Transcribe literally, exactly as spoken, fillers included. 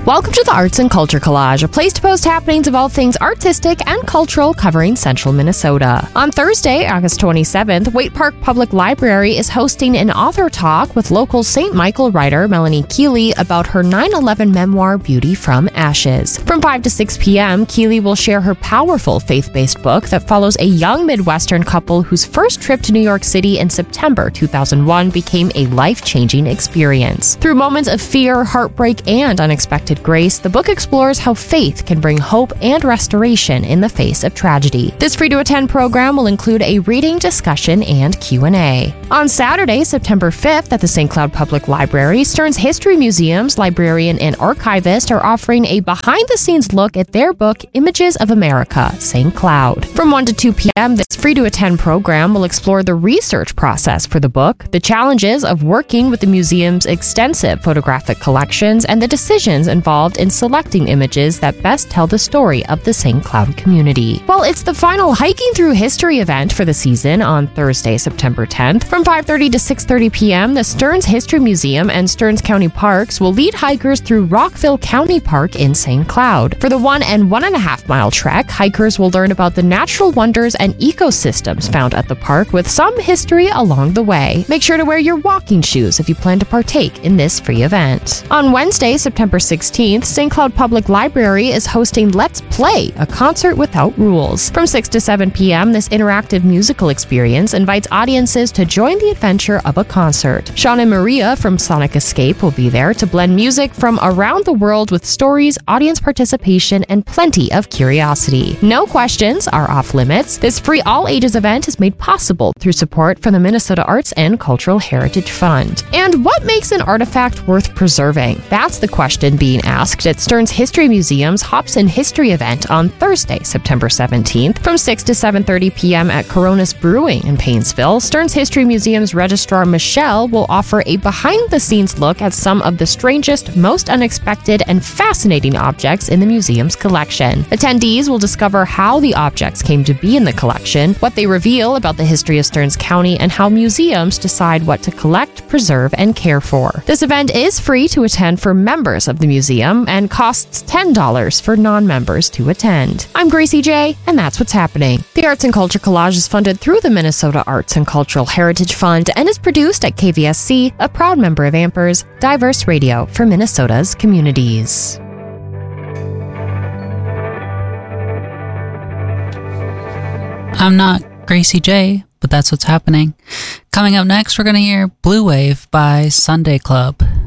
Welcome to the Arts and Culture Collage, a place to post happenings of all things artistic and cultural covering central Minnesota. On Thursday, August twenty-seventh, Waite Park Public Library is hosting an author talk with local Saint Michael writer Melanie Keeley about her nine eleven memoir, Beauty from Ashes. From five to six p.m., Keeley will share her powerful faith-based book that follows a young Midwestern couple whose first trip to New York City in September two thousand one became a life-changing experience. Through moments of fear, heartbreak, and unexpected grace, the book explores how faith can bring hope and restoration in the face of tragedy. This free-to-attend program will include a reading, discussion, and Q and A. On Saturday, September fifth, at the Saint Cloud Public Library, Stearns History Museum's librarian and archivist are offering a behind-the-scenes look at their book, Images of America, Saint Cloud. From one to two p.m., this free-to-attend program will explore the research process for the book, the challenges of working with the museum's extensive photographic collections, and the decisions involved in selecting images that best tell the story of the Saint Cloud community. Well, it's the final Hiking Through History event for the season on Thursday, September tenth. From five thirty to six thirty p.m., the Stearns History Museum and Stearns County Parks will lead hikers through Rockville County Park in Saint Cloud. For the one and one and a half mile trek, hikers will learn about the natural wonders and ecosystems found at the park with some history along the way. Make sure to wear your walking shoes if you plan to partake in this free event. On Wednesday, September sixteenth, Saint Cloud Public Library is hosting Let's Play, a concert without rules. From six to seven p.m., this interactive musical experience invites audiences to join the adventure of a concert. Sean and Maria from Sonic Escape will be there to blend music from around the world with stories, audience participation, and plenty of curiosity. No questions are off limits. This free all-ages event is made possible through support from the Minnesota Arts and Cultural Heritage Fund. And what makes an artifact worth preserving? That's the question being asked at Stearns History Museum's Hobson History event on Thursday, September seventeenth. From six to seven thirty p.m. at Coronas Brewing in Painesville, Stearns History Museum's Registrar Michelle will offer a behind-the-scenes look at some of the strangest, most unexpected, and fascinating objects in the museum's collection. Attendees will discover how the objects came to be in the collection, what they reveal about the history of Stearns County, and how museums decide what to collect, preserve, and care for. This event is free to attend for members of the museum and costs ten dollars for non-members to attend. I'm Gracie J, and that's what's happening. The Arts and Culture Collage is funded through the Minnesota Arts and Cultural Heritage Fund and is produced at K V S C, a proud member of Ampers, diverse radio for Minnesota's communities. I'm not Gracie J, but that's what's happening. Coming up next, we're going to hear Blue Wave by Sunday Club.